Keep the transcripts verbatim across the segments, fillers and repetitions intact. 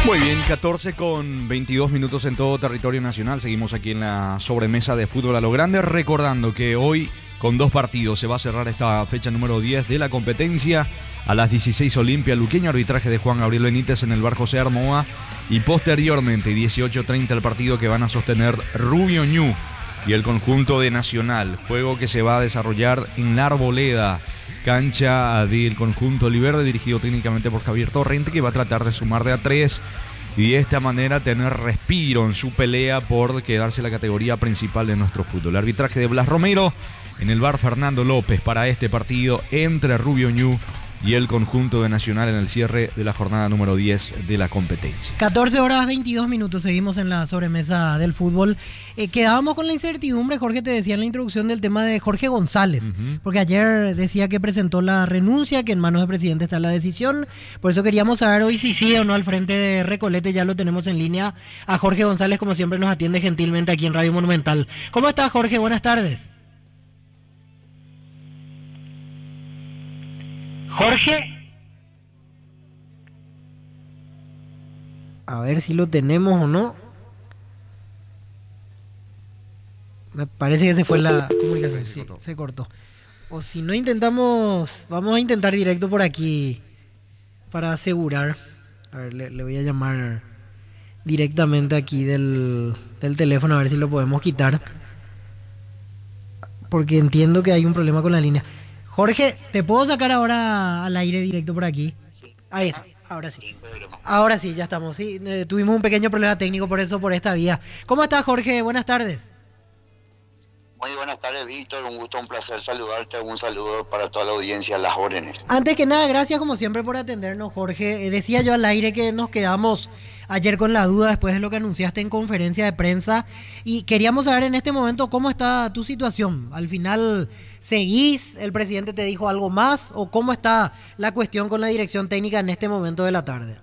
Muy bien, catorce con veintidós minutos en todo territorio nacional. Seguimos aquí en la sobremesa de fútbol a lo grande, recordando que hoy con dos partidos se va a cerrar esta fecha número diez de la competencia. A las dieciséis Olimpia Luqueño, arbitraje de Juan Gabriel Benítez en el Bar José Armoa, y posteriormente dieciocho treinta el partido que van a sostener Rubio Ñu y el conjunto de Nacional, juego que se va a desarrollar en la Arboleda, cancha del conjunto Oliverde, dirigido técnicamente por Javier Torrente, que va a tratar de sumar de a tres y de esta manera tener respiro en su pelea por quedarse la categoría principal de nuestro fútbol. El arbitraje de Blas Romero en el bar Fernando López para este partido entre Rubio Ñu y el conjunto de Nacional en el cierre de la jornada número diez de la competencia. catorce horas veintidós minutos, seguimos en la sobremesa del fútbol. Eh, quedábamos con la incertidumbre, Jorge, te decía en la introducción, del tema de Jorge González, uh-huh. porque ayer decía que presentó la renuncia, que en manos del presidente está la decisión. Por eso queríamos saber hoy si sí o no al frente de Recolete. Ya lo tenemos en línea a Jorge González, como siempre nos atiende gentilmente aquí en Radio Monumental. ¿Cómo estás, Jorge? Buenas tardes. Jorge. A ver si lo tenemos o no. Me parece que se fue la comunicación. Sí, se cortó. O si no, intentamos... Vamos a intentar directo por aquí para asegurar. A ver, le, le voy a llamar directamente aquí del, del teléfono a ver si lo podemos quitar. Porque entiendo que hay un problema con la línea. Jorge, ¿te puedo sacar ahora al aire directo por aquí? Sí. Ahí está, ahora sí. Ahora sí, ya estamos, sí. Eh, tuvimos un pequeño problema técnico, por eso, por esta vía. ¿Cómo estás, Jorge? Buenas tardes. Muy buenas tardes, Víctor. Un gusto, un placer saludarte. Un saludo para toda la audiencia, las órdenes. Antes que nada, gracias como siempre por atendernos, Jorge. Eh, decía yo al aire que nos quedamos ayer con la duda después de lo que anunciaste en conferencia de prensa y queríamos saber en este momento cómo está tu situación. Al final, ¿seguís? ¿El presidente te dijo algo más? ¿O cómo está la cuestión con la dirección técnica en este momento de la tarde?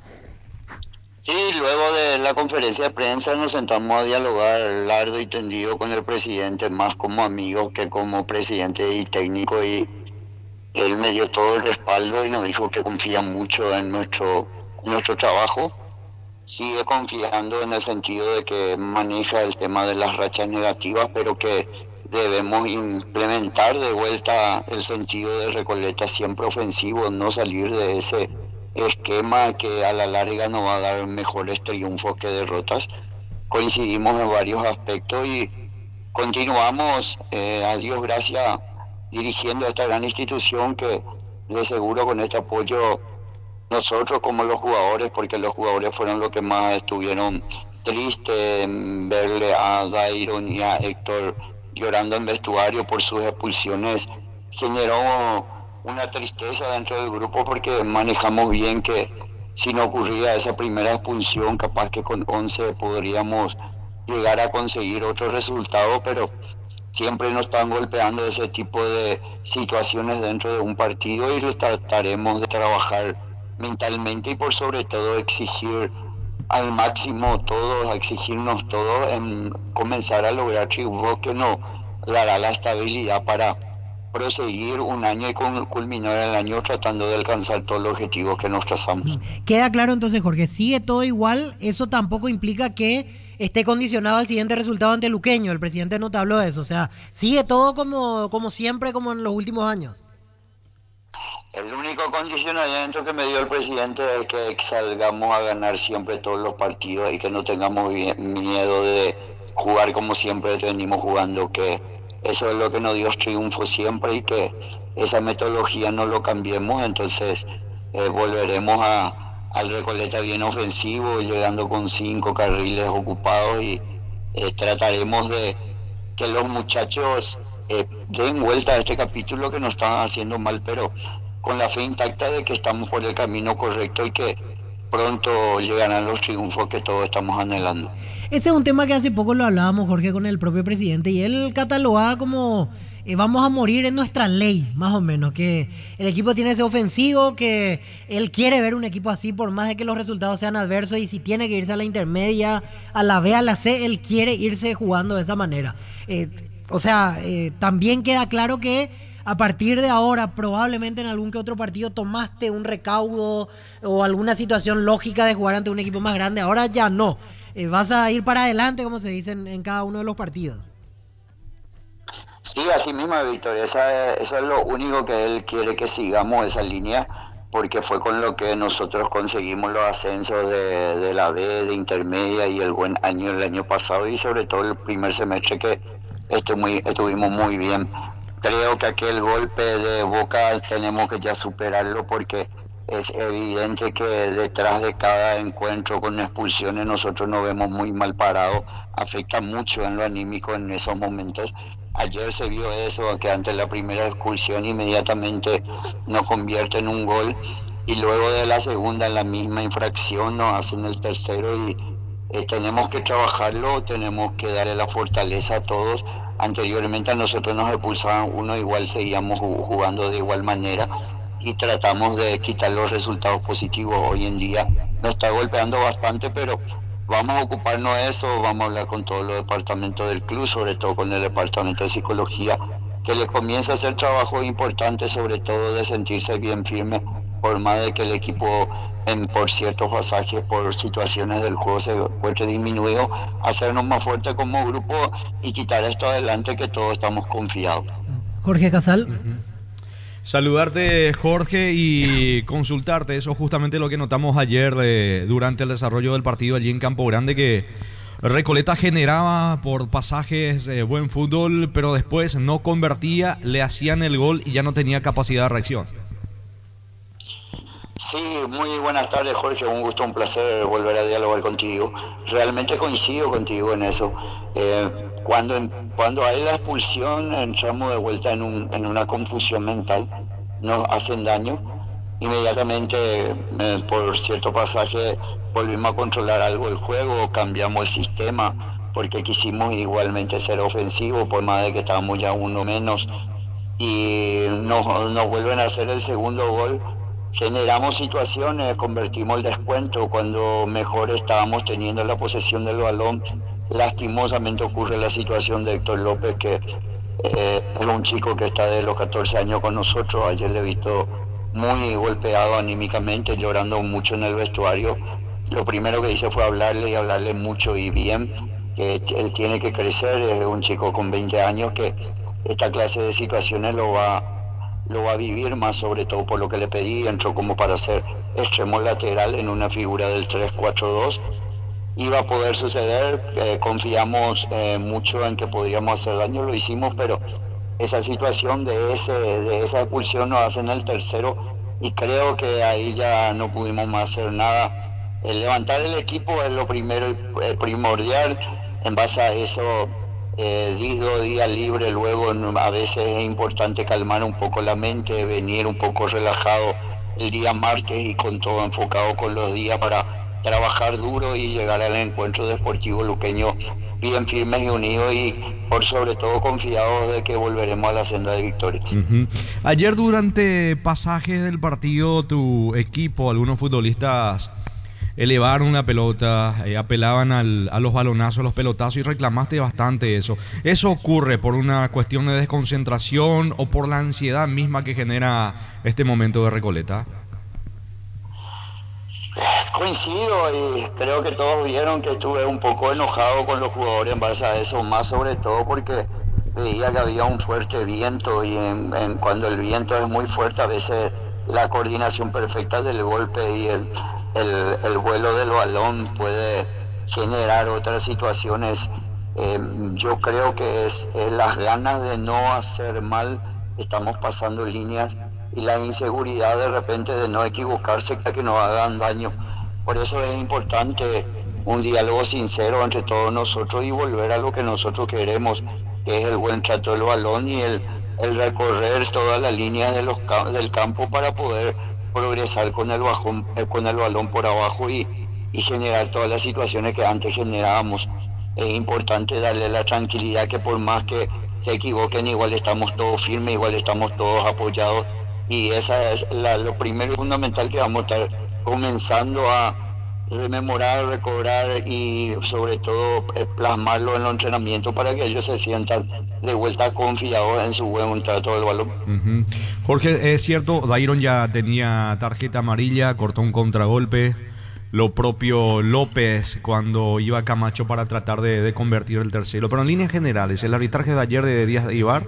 Sí, luego de la conferencia de prensa nos sentamos a dialogar largo y tendido con el presidente, más como amigo que como presidente y técnico, y él me dio todo el respaldo y nos dijo que confía mucho en nuestro, en nuestro trabajo. Sigue confiando en el sentido de que maneja el tema de las rachas negativas, pero que debemos implementar de vuelta el sentido de Recoleta siempre ofensivo, no salir de ese esquema que a la larga nos va a dar mejores triunfos que derrotas. Coincidimos en varios aspectos y continuamos, eh, a Dios gracias, dirigiendo esta gran institución que de seguro con este apoyo nosotros como los jugadores, porque los jugadores fueron los que más estuvieron tristes, verle a Dairon y a Héctor llorando en vestuario por sus expulsiones, generó una tristeza dentro del grupo, porque manejamos bien que si no ocurría esa primera expulsión, capaz que con once podríamos llegar a conseguir otro resultado, pero siempre nos están golpeando ese tipo de situaciones dentro de un partido y lo trataremos de trabajar mentalmente y por sobre todo exigir al máximo todos, exigirnos todos en comenzar a lograr triunfos que nos dará la estabilidad para proseguir un año y culminar el año tratando de alcanzar todos los objetivos que nos trazamos. Queda claro entonces, Jorge, sigue todo igual. Eso tampoco implica que esté condicionado al siguiente resultado ante Luqueño. El presidente no te habló de eso, o sea, sigue todo como, como siempre, como en los últimos años. El único condicionamiento que me dio el presidente es que salgamos a ganar siempre todos los partidos y que no tengamos miedo de jugar como siempre venimos jugando, que eso es lo que nos dio triunfo siempre y que esa metodología no lo cambiemos. Entonces eh, volveremos a, al Recoleta bien ofensivo, llegando con cinco carriles ocupados y eh, trataremos de que los muchachos eh, den vuelta a este capítulo que nos están haciendo mal, pero con la fe intacta de que estamos por el camino correcto y que pronto llegarán los triunfos que todos estamos anhelando. Ese es un tema que hace poco lo hablábamos, Jorge, con el propio presidente, y él catalogaba como eh, vamos a morir en nuestra ley, más o menos, que el equipo tiene ese ofensivo, que él quiere ver un equipo así por más de que los resultados sean adversos, y si tiene que irse a la intermedia, a la B, a la C, él quiere irse jugando de esa manera. Eh, o sea, eh, también queda claro que a partir de ahora, probablemente en algún que otro partido tomaste un recaudo o alguna situación lógica de jugar ante un equipo más grande, ahora ya no. Eh, vas a ir para adelante, como se dice en, en cada uno de los partidos. Sí, así mismo, Víctor, esa, eso es lo único que él quiere que sigamos esa línea, porque fue con lo que nosotros conseguimos los ascensos de, de la B, de intermedia y el buen año el año pasado y sobre todo el primer semestre que estu muy, estuvimos muy bien. Creo que aquel golpe de Boca tenemos que ya superarlo porque es evidente que detrás de cada encuentro con expulsiones nosotros nos vemos muy mal parados, afecta mucho en lo anímico en esos momentos. Ayer se vio eso, que ante la primera expulsión inmediatamente nos convierte en un gol y luego de la segunda en la misma infracción nos hacen el tercero y eh, tenemos que trabajarlo, tenemos que darle la fortaleza a todos. Anteriormente a nosotros nos expulsaban uno, igual seguíamos jugando de igual manera y tratamos de quitar los resultados positivos. Hoy en día nos está golpeando bastante, pero vamos a ocuparnos de eso, vamos a hablar con todos los departamentos del club, sobre todo con el departamento de psicología, que le comienza a hacer trabajo importante, sobre todo de sentirse bien firme, por más de que el equipo en, por ciertos pasajes, por situaciones del juego se encuentre disminuido, hacernos más fuertes como grupo y quitar esto adelante que todos estamos confiados. Jorge Casal. Uh-huh. Saludarte, Jorge, y consultarte, eso justamente lo que notamos ayer de, durante el desarrollo del partido allí en Campo Grande, que Recoleta generaba por pasajes eh, buen fútbol, pero después no convertía, le hacían el gol y ya no tenía capacidad de reacción. Sí, muy buenas tardes, Jorge, un gusto, un placer volver a dialogar contigo. Realmente coincido contigo en eso. Eh, cuando, cuando hay la expulsión entramos de vuelta en, un, en una confusión mental, nos hacen daño. Inmediatamente, eh, por cierto pasaje, volvimos a controlar algo el juego, cambiamos el sistema, porque quisimos igualmente ser ofensivos, por más de que estábamos ya uno menos, y nos, nos vuelven a hacer el segundo gol. Generamos situaciones, convertimos el descuento cuando mejor estábamos teniendo la posesión del balón. Lastimosamente ocurre la situación de Héctor López, que eh, es un chico que está de los catorce años con nosotros. Ayer le he visto muy golpeado anímicamente, llorando mucho en el vestuario. Lo primero que hice fue hablarle y hablarle mucho y bien, que él tiene que crecer, es un chico con veinte años que esta clase de situaciones lo va lo va a vivir más, sobre todo por lo que le pedí. Entró como para ser extremo lateral en una figura del tres cuatro dos. Iba a poder suceder, eh, confiamos eh, mucho en que podríamos hacer daño, lo hicimos, pero esa situación de, ese, de esa expulsión nos hacen el tercero y creo que ahí ya no pudimos más hacer nada. El levantar el equipo es lo primero y eh, primordial. En base a eso, Eh, día, día libre, luego a veces es importante calmar un poco la mente, venir un poco relajado el día martes y con todo enfocado con los días para trabajar duro y llegar al encuentro deportivo luqueño bien firmes y unidos y por sobre todo confiados de que volveremos a la senda de victorias. Uh-huh. Ayer durante pasajes del partido tu equipo, algunos futbolistas elevaron una pelota, eh, apelaban al, a los balonazos, a los pelotazos y reclamaste bastante eso. ¿Eso ocurre por una cuestión de desconcentración o por la ansiedad misma que genera este momento de Recoleta? Coincido y creo que todos vieron que estuve un poco enojado con los jugadores en base a eso, más sobre todo porque veía que había un fuerte viento y en, en cuando el viento es muy fuerte a veces la coordinación perfecta del golpe y el El, el vuelo del balón puede generar otras situaciones. Eh, yo creo que es eh, las ganas de no hacer mal, estamos pasando líneas, y la inseguridad de repente de no equivocarse para que nos hagan daño. Por eso es importante un diálogo sincero entre todos nosotros y volver a lo que nosotros queremos, que es el buen trato del balón y el, el recorrer todas las líneas de los, del campo para poder progresar con el, bajón, eh, con el balón por abajo y, y generar todas las situaciones que antes generábamos. Es importante darle la tranquilidad que por más que se equivoquen, igual estamos todos firmes, igual estamos todos apoyados y esa es la, lo primero y fundamental que vamos a estar comenzando a rememorar, recobrar y sobre todo eh, plasmarlo en los entrenamientos para que ellos se sientan de vuelta confiados en su buen trato del balón. Uh-huh. Jorge, es cierto, Dairon ya tenía tarjeta amarilla, cortó un contragolpe. Lo propio López cuando iba Camacho para tratar de, de convertir el tercero. Pero en líneas generales, el arbitraje de ayer de Díaz de Ibar.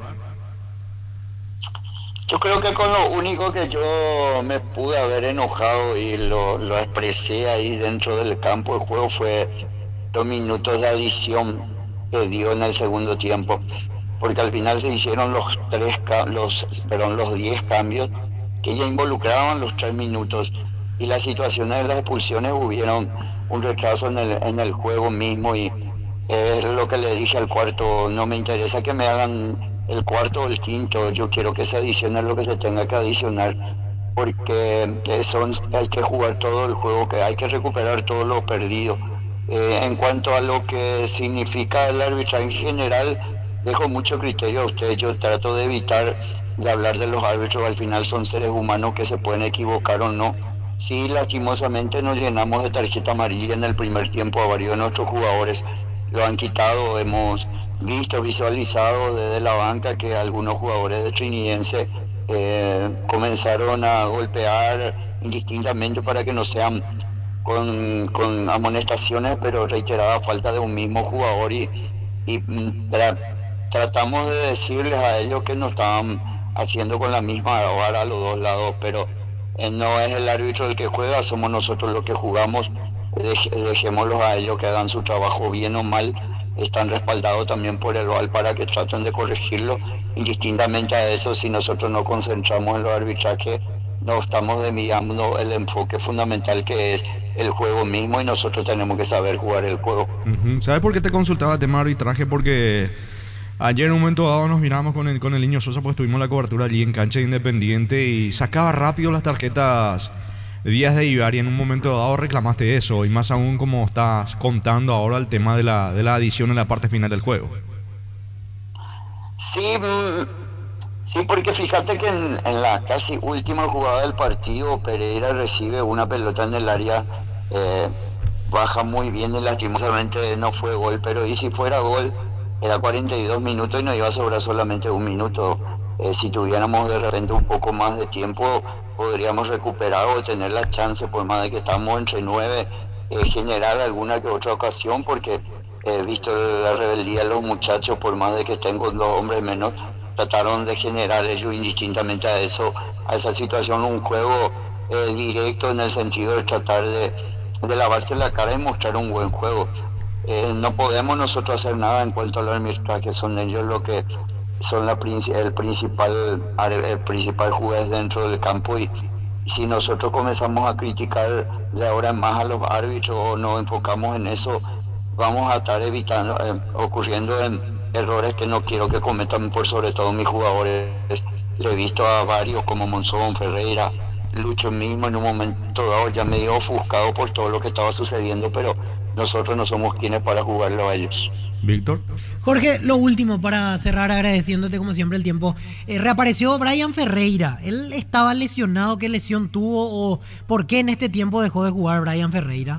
Yo creo que con lo único que yo me pude haber enojado y lo, lo expresé ahí dentro del campo de juego fue los minutos de adición que dio en el segundo tiempo. Porque al final se hicieron los tres los, perdón, los diez cambios que ya involucraban los tres minutos. Y las situaciones de las expulsiones hubieron un retraso en el, en el juego mismo y es lo que le dije al cuarto, no me interesa que me hagan el cuarto o el quinto, yo quiero que se adicione lo que se tenga que adicionar, porque son, hay que jugar todo el juego, que hay que recuperar todo lo perdido. Eh, en cuanto a lo que significa el arbitraje en general, dejo mucho criterio a ustedes, yo trato de evitar de hablar de los árbitros, al final son seres humanos que se pueden equivocar o no. Sí, lastimosamente nos llenamos de tarjeta amarilla en el primer tiempo a varios de nuestros jugadores. Lo han quitado, hemos visto, visualizado desde la banca que algunos jugadores de Trinidense eh, comenzaron a golpear indistintamente para que no sean con, con amonestaciones, pero reiterada falta de un mismo jugador y, y tra, tratamos de decirles a ellos que no estaban haciendo con la misma vara a los dos lados, pero Eh, no es el árbitro el que juega, somos nosotros los que jugamos. Dej, dejémoslos a ellos que hagan su trabajo bien o mal, están respaldados también por el V A R para que traten de corregirlo. Indistintamente a eso, si nosotros nos concentramos en los arbitrajes, no estamos desviando el enfoque fundamental que es el juego mismo y nosotros tenemos que saber jugar el juego. Uh-huh. ¿Sabes por qué te consultaba tema de arbitraje? Porque ayer en un momento dado nos miramos con el, con el Niño Sosa, pues tuvimos la cobertura allí en cancha de Independiente y sacaba rápido las tarjetas Díaz de Ibar y en un momento dado reclamaste eso y más aún como estás contando ahora el tema de la, de la adición en la parte final del juego. Sí, sí, porque fíjate que en, en la casi última jugada del partido Pereira recibe una pelota en el área, eh, baja muy bien y lastimosamente no fue gol, pero y si fuera gol era cuarenta y dos minutos y nos iba a sobrar solamente un minuto. Eh, si tuviéramos de repente un poco más de tiempo, podríamos recuperar o tener la chance, por más de que estamos entre nueve, eh, generar alguna que otra ocasión, porque he eh, visto la rebeldía de los muchachos, por más de que estén con dos hombres menos, trataron de generar ellos indistintamente a eso, a esa situación, un juego eh, directo en el sentido de tratar de, de lavarse la cara y mostrar un buen juego. Eh, no podemos nosotros hacer nada en cuanto a los arbitrajes, que son ellos los que son la, el principal el principal juez dentro del campo y, y si nosotros comenzamos a criticar de ahora en más a los árbitros o nos enfocamos en eso, vamos a estar evitando, eh, ocurriendo en errores que no quiero que cometan por sobre todo mis jugadores. Le he visto a varios como Monzón, Ferreira, Lucho mismo en un momento dado ya medio ofuscado por todo lo que estaba sucediendo, pero nosotros no somos quienes para jugarlo a ellos. Víctor. Jorge, lo último para cerrar agradeciéndote como siempre el tiempo. Eh, reapareció Brian Ferreira. ¿Él estaba lesionado? ¿Qué lesión tuvo? ¿O por qué en este tiempo dejó de jugar Brian Ferreira?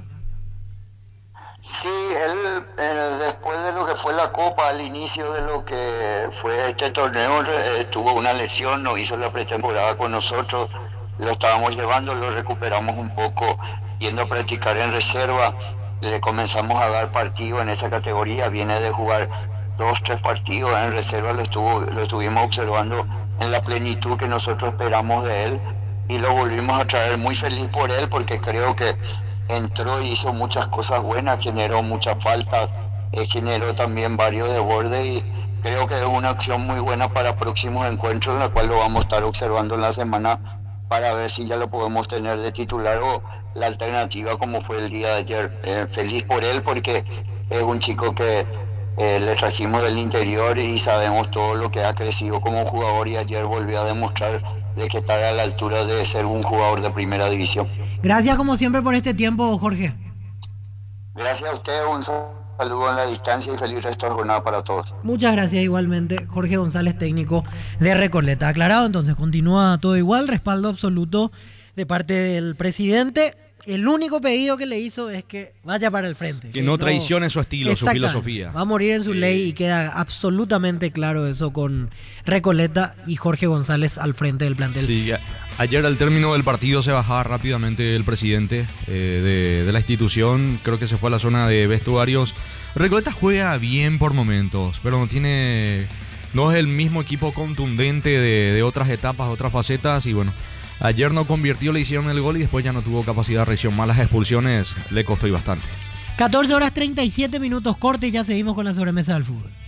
Sí, él eh, después de lo que fue la Copa, al inicio de lo que fue este torneo, eh, tuvo una lesión, no hizo la pretemporada con nosotros, lo estábamos llevando, lo recuperamos un poco yendo a practicar en reserva, le comenzamos a dar partido en esa categoría, viene de jugar dos, tres partidos en reserva, lo, estuvo, lo estuvimos observando en la plenitud que nosotros esperamos de él y lo volvimos a traer muy feliz por él porque creo que entró y hizo muchas cosas buenas, generó muchas faltas, eh, generó también varios de borde y creo que es una acción muy buena para próximos encuentros en la cual lo vamos a estar observando en la semana para ver si ya lo podemos tener de titular o la alternativa como fue el día de ayer. Eh, feliz por él porque es un chico que eh, le trajimos del interior y sabemos todo lo que ha crecido como jugador y ayer volvió a demostrar de que está a la altura de ser un jugador de primera división. Gracias como siempre por este tiempo, Jorge. Gracias a usted, un saludo en la distancia y feliz resto de jornada para todos. Muchas gracias igualmente, Jorge González, técnico de Recoleta. Aclarado, entonces continúa todo igual, respaldo absoluto de parte del presidente. el único pedido que le hizo es que vaya para el frente. Que, que no, no traicione su estilo, su filosofía. Va a morir en su Sí. ley y queda absolutamente claro eso con Recoleta y Jorge González al frente del plantel. Sí, a- ayer al término del partido se bajaba rápidamente el presidente eh, de, de la institución. Creo que se fue a la zona de vestuarios. Recoleta juega bien por momentos, pero no tiene... No es el mismo equipo contundente de, de otras etapas, otras facetas. Y bueno, ayer no convirtió, le hicieron el gol y después ya no tuvo capacidad de reacción. Malas expulsiones le costó y bastante. catorce horas treinta y siete minutos corte y ya seguimos con la sobremesa del fútbol.